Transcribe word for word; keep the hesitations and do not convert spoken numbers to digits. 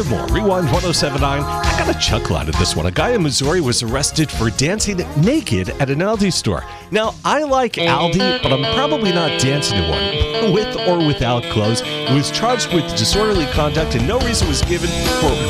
More. Rewind ten seventy-nine. I got a chuckle out of this one. A guy in Missouri was arrested for dancing naked at an Aldi store. Now, I like Aldi, but I'm probably not dancing to one, with or without clothes. He was charged with disorderly conduct, and no reason was given for